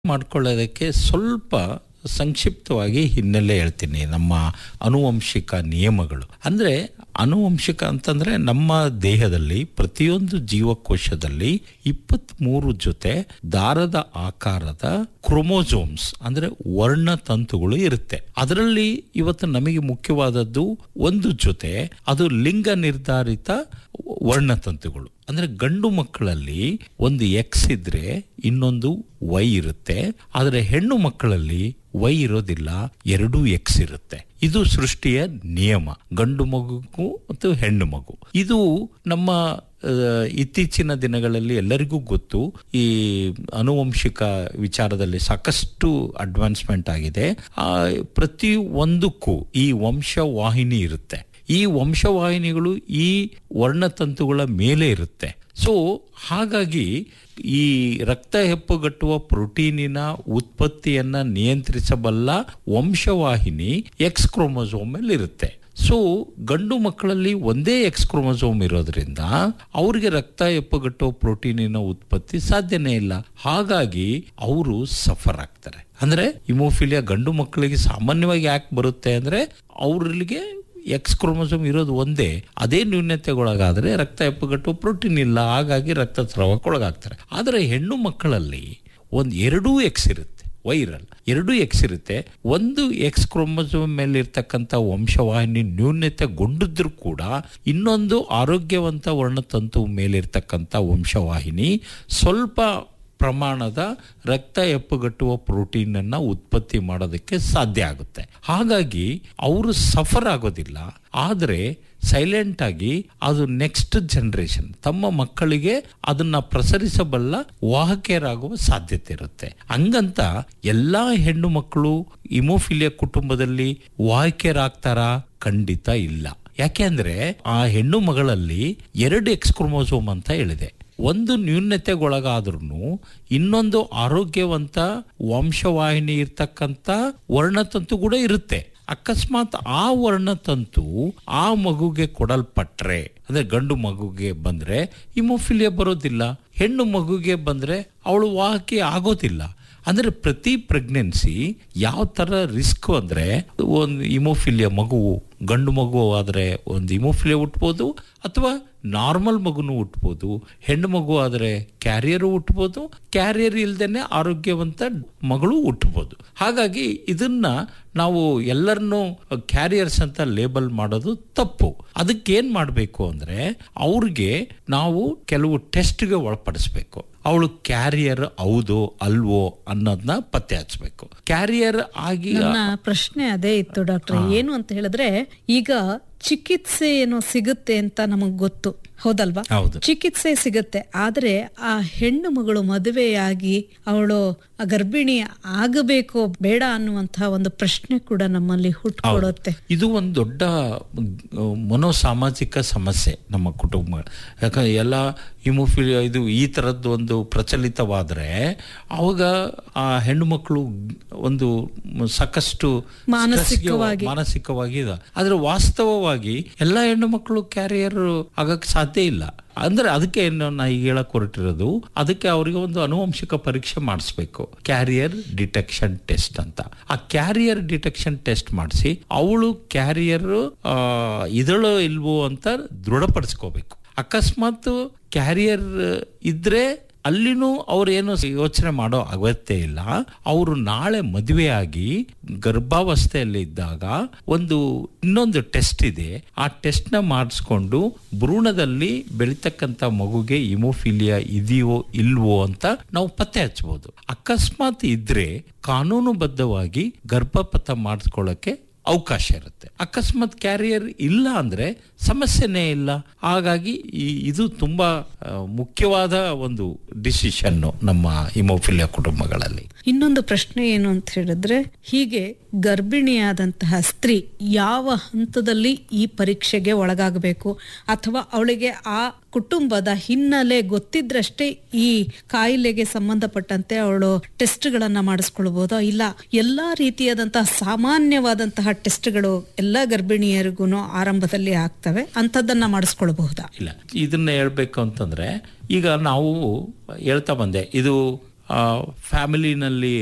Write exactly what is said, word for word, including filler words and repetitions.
ಮಾಡ್ಕೊಳ್ಳೋದಕ್ಕೆ ಸ್ವಲ್ಪ ಸಂಕ್ಷಿಪ್ತವಾಗಿ ಹಿನ್ನೆಲೆ ಹೇಳ್ತೀನಿ. ನಮ್ಮ ಆನುವಂಶಿಕ ನಿಯಮಗಳು ಅಂದರೆ ಆನುವಂಶಿಕ ಅಂತಂದ್ರೆ ನಮ್ಮ ದೇಹದಲ್ಲಿ ಪ್ರತಿಯೊಂದು ಜೀವಕೋಶದಲ್ಲಿ ಇಪ್ಪತ್ಮೂರು ಜೊತೆ ದಾರದ ಆಕಾರದ ಕ್ರೋಮೋಸೋಮ್ಸ್ ಅಂದ್ರೆ ವರ್ಣತಂತುಗಳು ಇರುತ್ತೆ. ಅದರಲ್ಲಿ ಇವತ್ತು ನಮಗೆ ಮುಖ್ಯವಾದದ್ದು ಒಂದು ಜೊತೆ ಅದು ಲಿಂಗ ನಿರ್ಧಾರಿತ ವರ್ಣತಂತುಗಳು. ಅಂದ್ರೆ ಗಂಡು ಮಕ್ಕಳಲ್ಲಿ ಒಂದು ಎಕ್ಸ್ ಇದ್ರೆ ಇನ್ನೊಂದು ವೈ ಇರುತ್ತೆ, ಆದರೆ ಹೆಣ್ಣು ಮಕ್ಕಳಲ್ಲಿ ವೈ ಇರೋದಿಲ್ಲ, ಎರಡೂ ಎಕ್ಸ್ ಇರುತ್ತೆ. ಇದು ಸೃಷ್ಟಿಯ ನಿಯಮ, ಗಂಡು ಮಗುಗೂ ಮತ್ತು ಹೆಣ್ಣು ಮಗು. ಇದು ನಮ್ಮ ಇತ್ತೀಚಿನ ದಿನಗಳಲ್ಲಿ ಎಲ್ಲರಿಗೂ ಗೊತ್ತು. ಈ ಆನುವಂಶಿಕ ವಿಚಾರದಲ್ಲಿ ಸಾಕಷ್ಟು ಅಡ್ವಾನ್ಸ್ಮೆಂಟ್ ಆಗಿದೆ. ಆ ಪ್ರತಿ ಒಂದಕ್ಕೂ ಈ ವಂಶವಾಹಿನಿ ಇರುತ್ತೆ. ಈ ವಂಶವಾಹಿನಿಗಳು ಈ ವರ್ಣತಂತುಗಳ ಮೇಲೆ ಇರುತ್ತೆ. ಸೊ ಹಾಗಾಗಿ ಈ ರಕ್ತ ಹೆಪ್ಪುಗಟ್ಟುವ ಪ್ರೋಟೀನಿನ ಉತ್ಪತ್ತಿಯನ್ನ ನಿಯಂತ್ರಿಸಬಲ್ಲ ವಂಶವಾಹಿನಿ ಎಕ್ಸ್ ಕ್ರೋಮೋಸೋಮ್ ಅಲ್ಲಿ ಇರುತ್ತೆ. ಸೊ ಗಂಡು ಮಕ್ಕಳಲ್ಲಿ ಒಂದೇ ಎಕ್ಸ್ ಕ್ರೋಮೋಸೋಮ್ ಇರೋದ್ರಿಂದ ಅವ್ರಿಗೆ ರಕ್ತ ಹೆಪ್ಪುಗಟ್ಟುವ ಪ್ರೋಟೀನಿನ ಉತ್ಪತ್ತಿ ಸಾಧ್ಯನೇ ಇಲ್ಲ. ಹಾಗಾಗಿ ಅವರು ಸಫರ್ ಆಗ್ತಾರೆ. ಅಂದ್ರೆ ಹಿಮೋಫಿಲಿಯಾ ಗಂಡು ಮಕ್ಕಳಿಗೆ ಸಾಮಾನ್ಯವಾಗಿ ಯಾಕೆ ಬರುತ್ತೆ ಅಂದ್ರೆ ಅವ್ರಿಗೆ ಎಕ್ಸ್ ಕ್ರೋಮೋಸೋಮ್ ಇರೋದು ಒಂದೇ, ಅದೇ ನ್ಯೂನತೆಗೊಳಗಾದ್ರೆ ರಕ್ತ ಹೆಪ್ಪುಗಟ್ಟುವ ಪ್ರೋಟೀನ್ ಇಲ್ಲ, ಹಾಗಾಗಿ ರಕ್ತಸ್ರಾವಕ್ಕೊಳಗಾಗ್ತಾರೆ. ಆದರೆ ಹೆಣ್ಣು ಮಕ್ಕಳಲ್ಲಿ ಒಂದು ಎರಡೂ ಎಕ್ಸ್ ಇರುತ್ತೆ, ವೈರಲ್ ಎರಡೂ ಎಕ್ಸ್ ಇರುತ್ತೆ. ಒಂದು ಎಕ್ಸ್ ಕ್ರೋಮೋಸೋಮ್ ಮೇಲೆ ಇರ್ತಕ್ಕಂಥ ವಂಶವಾಹಿನಿ ನ್ಯೂನತೆಗೊಂಡಿದ್ರು ಕೂಡ ಇನ್ನೊಂದು ಆರೋಗ್ಯವಂತ ವರ್ಣತಂತು ಮೇಲಿರ್ತಕ್ಕಂಥ ವಂಶವಾಹಿನಿ ಸ್ವಲ್ಪ ಪ್ರಮಾಣದ ರಕ್ತ ಹೆಪ್ಪುಗಟ್ಟುವ ಪ್ರೋಟೀನ್ ಅನ್ನ ಉತ್ಪತ್ತಿ ಮಾಡೋದಕ್ಕೆ ಸಾಧ್ಯ ಆಗುತ್ತೆ. ಹಾಗಾಗಿ ಅವರು ಸಫರ್ ಆಗೋದಿಲ್ಲ, ಆದರೆ ಸೈಲೆಂಟ್ ಆಗಿ ಅದು ನೆಕ್ಸ್ಟ್ ಜನರೇಷನ್ ತಮ್ಮ ಮಕ್ಕಳಿಗೆ ಅದನ್ನ ಪ್ರಸರಿಸಬಲ್ಲ ವಾಹಕಿಯರಾಗುವ ಸಾಧ್ಯತೆ ಇರುತ್ತೆ. ಹಂಗಂತ ಎಲ್ಲಾ ಹೆಣ್ಣು ಮಕ್ಕಳು ಹಿಮೋಫಿಲಿಯಾ ಕುಟುಂಬದಲ್ಲಿ ವಾಹಕಿಯರಾಗ್ತಾರಾ? ಖಂಡಿತ ಇಲ್ಲ. ಯಾಕೆಂದ್ರೆ ಆ ಹೆಣ್ಣು ಮಗಳಲ್ಲಿ ಎರಡು ಎಕ್ಸ್ ಕ್ರೋಮೋಸೋಮ್ ಅಂತ ಹೇಳಿದೆ. ಒಂದು ನ್ಯೂನತೆಗೊಳಗಾದ್ರೂ ಇನ್ನೊಂದು ಆರೋಗ್ಯವಂತ ವಂಶವಾಹಿನಿ ಇರ್ತಕ್ಕಂಥ ವರ್ಣತಂತು ಕೂಡ ಇರುತ್ತೆ. ಅಕಸ್ಮಾತ್ ಆ ವರ್ಣತಂತು ಆ ಮಗುಗೆ ಕೊಡಲ್ಪಟ್ರೆ, ಅಂದ್ರೆ ಗಂಡು ಮಗುಗೆ ಬಂದ್ರೆ ಹಿಮೋಫಿಲಿಯಾ ಬರೋದಿಲ್ಲ, ಹೆಣ್ಣು ಮಗುಗೆ ಬಂದ್ರೆ ಅವಳು ವಾಹಕಿ ಆಗೋದಿಲ್ಲ. ಅಂದ್ರೆ ಪ್ರತಿ ಪ್ರೆಗ್ನೆನ್ಸಿ ಯಾವ ತರ ರಿಸ್ಕ್ ಅಂದ್ರೆ ಒಂದು ಹಿಮೋಫಿಲಿಯಾ ಮಗು ಗಂಡು ಮಗು ಆದ್ರೆ ಒಂದು ಹಿಮೋಫಿಲಿಯಾ ಹುಟ್ಬೋದು, ಅಥವಾ ನಾರ್ಮಲ್ ಮಗುನು ಹುಟ್ಬೋದು. ಹೆಣ್ಣು ಮಗು ಆದ್ರೆ ಕ್ಯಾರಿಯರ್ ಹುಟ್ಬೋದು, ಕ್ಯಾರಿಯರ್ ಇಲ್ದೇನೆ ಆರೋಗ್ಯವಂತ ಮಗಳು ಹುಟ್ಟಬಹುದು. ಹಾಗಾಗಿ ಇದನ್ನ ನಾವು ಎಲ್ಲರನ್ನೂ ಕ್ಯಾರಿಯರ್ಸ್ ಅಂತ ಲೇಬಲ್ ಮಾಡೋದು ತಪ್ಪು. ಅದಕ್ಕೆ ಏನ್ ಮಾಡಬೇಕು ಅಂದ್ರೆ ಅವ್ರಿಗೆ ನಾವು ಕೆಲವು ಟೆಸ್ಟ್ಗೆ ಒಳಪಡಿಸ್ಬೇಕು. ಅವಳು ಕ್ಯಾರಿಯರ್ ಹೌದೋ ಅಲ್ವೋ ಅನ್ನೋದನ್ನ ಪತ್ತೆ ಹಚ್ಚಬೇಕು. ಕ್ಯಾರಿಯರ್ ಆಗಿ ನನ್ನ ಪ್ರಶ್ನೆ ಅದೇ ಇತ್ತು ಡಾಕ್ಟರ್. ಏನು ಅಂತ ಹೇಳಿದ್ರೆ, ಈಗ ಚಿಕಿತ್ಸೆ ಏನೋ ಸಿಗುತ್ತೆ ಅಂತ ನಮಗ್ ಗೊತ್ತು, ಹೌದಲ್ವಾ? ಚಿಕಿತ್ಸೆ ಸಿಗುತ್ತೆ, ಆದ್ರೆ ಆ ಹೆಣ್ಣು ಮಗಳು ಮದುವೆಯಾಗಿ ಅವಳು ಗರ್ಭಿಣಿ ಆಗಬೇಕೋ ಬೇಡ ಅನ್ನುವಂತಹ ಒಂದು ಪ್ರಶ್ನೆ ಕೂಡ ನಮ್ಮಲ್ಲಿ ಹುಟ್ಟುಕೊಡುತ್ತೆ. ಇದು ಒಂದು ದೊಡ್ಡ ಮನೋಸಾಮಾಜಿಕ ಸಮಸ್ಯೆ ನಮ್ಮ ಕುಟುಂಬ. ಯಾಕಂದ್ರೆ ಎಲ್ಲ ಹಿಮೋಫಿಲಿಯಾ ಇದು ಈ ತರದ್ದು ಒಂದು ಪ್ರಚಲಿತವಾದ್ರೆ ಅವಾಗ ಆ ಹೆಣ್ಣು ಮಕ್ಕಳು ಒಂದು ಸಾಕಷ್ಟು ಮಾನಸಿಕವಾಗಿ ಮಾನಸಿಕವಾಗಿ ಇದೆ. ಆದ್ರೆ ವಾಸ್ತವವಾಗಿ ಎಲ್ಲಾ ಹೆಣ್ಣು ಮಕ್ಕಳು ಕ್ಯಾರಿಯರ್ ಆಗಕ್ಕೆ ಸಾಧ್ಯ ಇಲ್ಲ. ಅಂದ್ರೆ ಅದಕ್ಕೆ ಏನು ನಾ ಈಗ ಹೇಳಕ್ ಹೊರಟಿರೋದು, ಅದಕ್ಕೆ ಅವರಿಗೆ ಒಂದು ಆನುವಂಶಿಕ ಪರೀಕ್ಷೆ ಮಾಡಿಸ್ಬೇಕು, ಕ್ಯಾರಿಯರ್ ಡಿಟೆಕ್ಷನ್ ಟೆಸ್ಟ್ ಅಂತ. ಆ ಕ್ಯಾರಿಯರ್ ಡಿಟೆಕ್ಷನ್ ಟೆಸ್ಟ್ ಮಾಡಿಸಿ ಅವಳು ಕ್ಯಾರಿಯರ್ ಇದಳೋ ಇಲ್ವೋ ಅಂತ ದೃಢಪಡಿಸ್ಕೋಬೇಕು. ಅಕಸ್ಮಾತ್ ಕ್ಯಾರಿಯರ್ ಇದ್ರೆ ಅಲ್ಲಿನೂ ಅವ್ರೇನು ಯೋಚನೆ ಮಾಡೋ ಅಗತ್ಯ ಇಲ್ಲ. ಅವರು ನಾಳೆ ಮದುವೆಯಾಗಿ ಗರ್ಭಾವಸ್ಥೆಯಲ್ಲಿ ಇದ್ದಾಗ ಒಂದು ಇನ್ನೊಂದು ಟೆಸ್ಟ್ ಇದೆ, ಆ ಟೆಸ್ಟ್ ನ ಮಾಡಿಸ್ಕೊಂಡು ಭ್ರೂಣದಲ್ಲಿ ಬೆಳಿತಕ್ಕಂತ ಮಗುಗೆ ಹಿಮೋಫಿಲಿಯಾ ಇದೆಯೋ ಇಲ್ವೋ ಅಂತ ನಾವು ಪತ್ತೆ ಹಚ್ಚಬಹುದು. ಅಕಸ್ಮಾತ್ ಇದ್ರೆ ಕಾನೂನುಬದ್ಧವಾಗಿ ಗರ್ಭಪಾತ ಮಾಡಿಸ್ಕೊಳ್ಳಕ್ಕೆ ಅವಕಾಶ ಇರುತ್ತೆ. ಅಕಸ್ಮಾತ್ ಕ್ಯಾರಿಯರ್ ಇಲ್ಲ ಅಂದ್ರೆ ಸಮಸ್ಯೆನೇ ಇಲ್ಲ. ಹಾಗಾಗಿ ಇದು ತುಂಬಾ ಮುಖ್ಯವಾದ ಒಂದು ಡಿಸಿಷನ್ ನಮ್ಮ ಹಿಮೋಫಿಲಿಯಾ ಕುಟುಂಬಗಳಲ್ಲಿ. ಇನ್ನೊಂದು ಪ್ರಶ್ನೆ ಏನು ಅಂತ ಹೇಳಿದ್ರೆ, ಹೀಗೆ ಗರ್ಭಿಣಿಯಾದಂತಹ ಸ್ತ್ರೀ ಯಾವ ಹಂತದಲ್ಲಿ ಈ ಪರೀಕ್ಷೆಗೆ ಒಳಗಾಗಬೇಕು, ಅಥವಾ ಅವಳಿಗೆ ಆ ಕುಟುಂಬದ ಹಿನ್ನೆಲೆ ಗೊತ್ತಿದ್ರಷ್ಟೇ ಈ ಕಾಯಿಲೆಗೆ ಸಂಬಂಧಪಟ್ಟಂತೆ ಅವಳು ಟೆಸ್ಟ್ಗಳನ್ನ ಮಾಡಿಸ್ಕೊಳ್ಬಹುದಾ? ಇಲ್ಲ ಎಲ್ಲಾ ರೀತಿಯಾದಂತಹ ಸಾಮಾನ್ಯವಾದಂತಹ ಟೆಸ್ಟ್ಗಳು ಎಲ್ಲಾ ಗರ್ಭಿಣಿಯರಿಗೂ ಆರಂಭದಲ್ಲಿ ಆಗ್ತವೆ, ಅಂತದನ್ನ ಮಾಡಿಸ್ಕೊಳ್ಬಹುದಾ? ಇಲ್ಲ, ಇದನ್ನ ಹೇಳ್ಬೇಕು ಅಂತಂದ್ರೆ ಈಗ ನಾವು ಹೇಳ್ತಾ ಬಂದೆ, ಇದು ಫ್ಯಾಮಿಲಿನಲ್ಲಿ